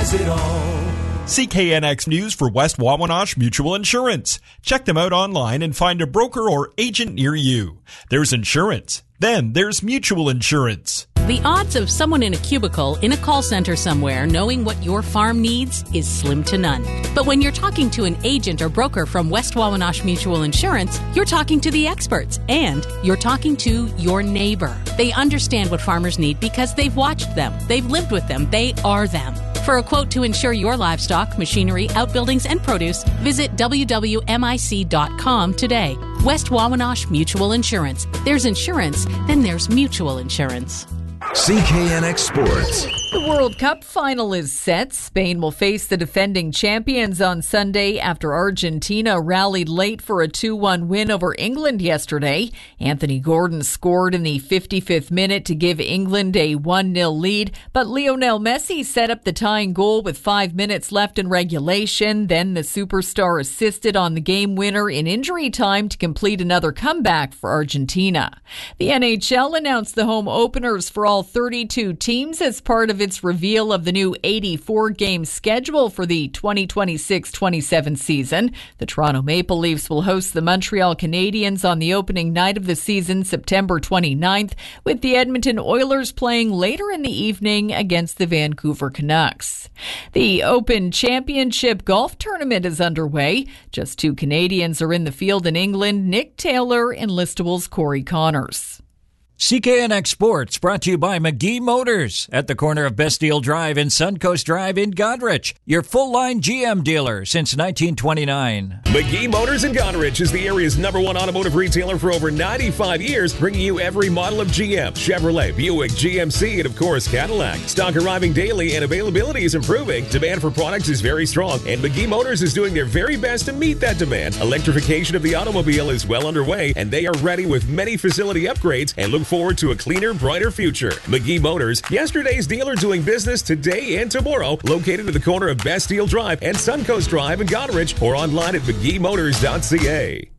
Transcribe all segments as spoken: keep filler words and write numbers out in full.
covers it all. C K N X News for West Wawanosh Mutual Insurance. Check them out online and find a broker or agent near you. There's insurance. Then there's mutual insurance. The odds of someone in a cubicle in a call center somewhere knowing what your farm needs is slim to none. But when you're talking to an agent or broker from West Wawanosh Mutual Insurance, you're talking to the experts and you're talking to your neighbor. They understand what farmers need because they've watched them, they've lived with them, they are them. For a quote to insure your livestock, machinery, outbuildings, and produce, visit w w m i c dot com today. West Wawanosh Mutual Insurance. There's insurance, then there's mutual insurance. C K N X Sports. The World Cup final is set. Spain will face the defending champions on Sunday after Argentina rallied late for a two one win over England yesterday. Anthony Gordon scored in the fifty-fifth minute to give England a one nil lead, but Lionel Messi set up the tying goal with five minutes left in regulation. Then the superstar assisted on the game winner in injury time to complete another comeback for Argentina. The N H L announced the home openers for all thirty-two teams as part of its reveal of the new eighty-four game schedule for the twenty twenty-six twenty-seven season. The Toronto Maple Leafs will host the Montreal Canadiens on the opening night of the season, September twenty-ninth, with the Edmonton Oilers playing later in the evening against the Vancouver Canucks. The Open Championship golf tournament is underway. Just two Canadians are in the field in England, Nick Taylor and Listable's Corey Connors. C K N X Sports brought to you by McGee Motors at the corner of Bastille Drive and Suncoast Drive in Goderich, your full-line G M dealer since nineteen twenty-nine. McGee Motors in Goderich is the area's number one automotive retailer for over ninety-five years, bringing you every model of G M, Chevrolet, Buick, G M C, and of course Cadillac. Stock arriving daily and availability is improving. Demand for products is very strong, and McGee Motors is doing their very best to meet that demand. Electrification of the automobile is well underway, and they are ready with many facility upgrades and look forward to a cleaner, brighter future. McGee Motors, yesterday's dealer doing business today and tomorrow, located at the corner of Bastille Drive and Suncoast Drive in Goderich, or online at mcgee motors dot c a.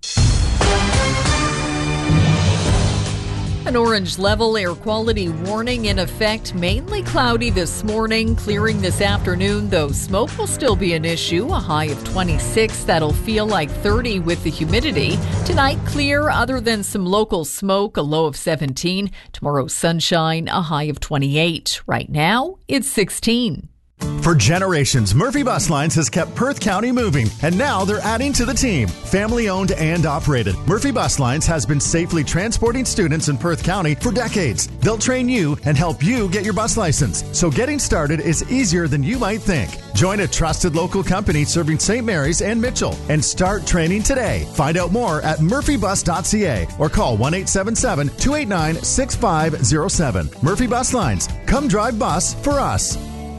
An orange level air quality warning in effect. Mainly cloudy this morning, clearing this afternoon, though smoke will still be an issue. A high of twenty-six. That'll feel like thirty with the humidity. Tonight, clear other than some local smoke, a low of seventeen. Tomorrow, sunshine, a high of twenty-eight. Right now, it's sixteen. For generations, Murphy Bus Lines has kept Perth County moving, and now they're adding to the team. Family owned and operated, Murphy Bus Lines has been safely transporting students in Perth County for decades. They'll train you and help you get your bus license, so getting started is easier than you might think. Join a trusted local company serving Saint Mary's and Mitchell and start training today. Find out more at murphy bus dot c a or call one eight seven seven, two eight nine, six five zero seven. Murphy Bus Lines. Come drive bus for us.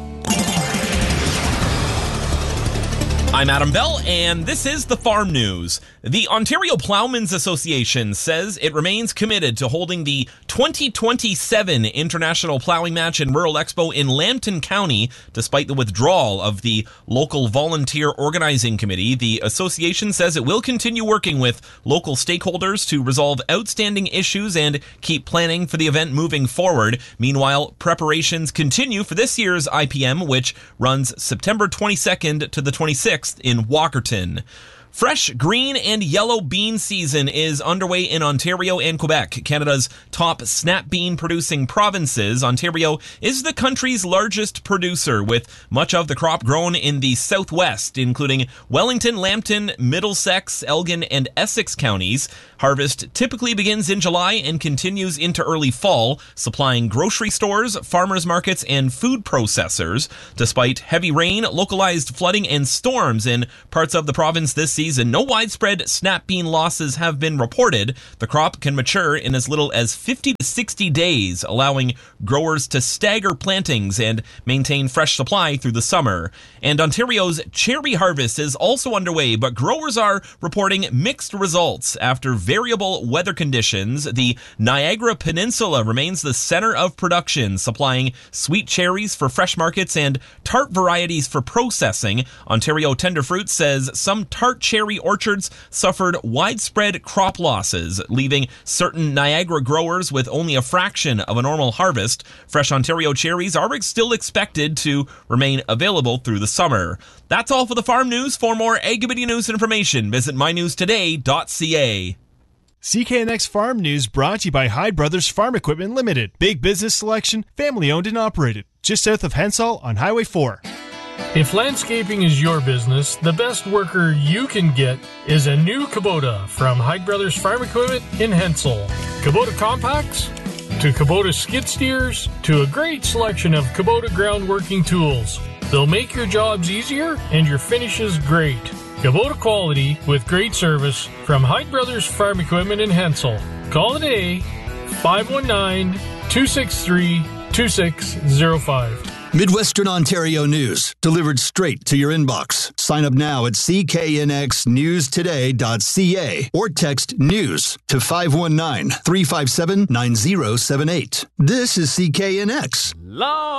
I'm Adam Bell, and this is the Farm News. The Ontario Ploughmen's Association says it remains committed to holding the twenty twenty-seven International Ploughing Match and Rural Expo in Lambton County, despite the withdrawal of the local volunteer organizing committee. The association says it will continue working with local stakeholders to resolve outstanding issues and keep planning for the event moving forward. Meanwhile, preparations continue for this year's I P M, which runs September twenty-second to the twenty-sixth in Walkerton. Fresh green and yellow bean season is underway in Ontario and Quebec, Canada's top snap bean producing provinces. Ontario is the country's largest producer, with much of the crop grown in the southwest, including Wellington, Lambton, Middlesex, Elgin, and Essex counties. Harvest typically begins in July and continues into early fall, supplying grocery stores, farmers markets, and food processors. Despite heavy rain, localized flooding, and storms in parts of the province this season, season, no widespread snap bean losses have been reported. The crop can mature in as little as fifty to sixty days, allowing growers to stagger plantings and maintain fresh supply through the summer. And Ontario's cherry harvest is also underway, but growers are reporting mixed results after variable weather conditions. The Niagara Peninsula remains the center of production, supplying sweet cherries for fresh markets and tart varieties for processing. Ontario Tenderfruit says some tart cherry orchards suffered widespread crop losses, leaving certain Niagara growers with only a fraction of a normal harvest. Fresh Ontario cherries are still expected to remain available through the summer. That's all for the farm news. For more Ag Media News information, visit my news today dot c a. C K N X Farm News brought to you by Hyde Brothers Farm Equipment Limited. Big business selection, family owned and operated. Just south of Hensall on Highway four. If landscaping is your business, the best worker you can get is a new Kubota from Hyde Brothers Farm Equipment in Hensall. Kubota compacts to Kubota skid steers to a great selection of Kubota ground working tools. They'll make your jobs easier and your finishes great. Kubota quality with great service from Hyde Brothers Farm Equipment in Hensall. Call today, five one nine, two six three, two six zero five. Midwestern Ontario news, delivered straight to your inbox. Sign up now at c k n x news today dot c a or text news to five one nine, three five seven, nine zero seven eight. This is C K N X. Long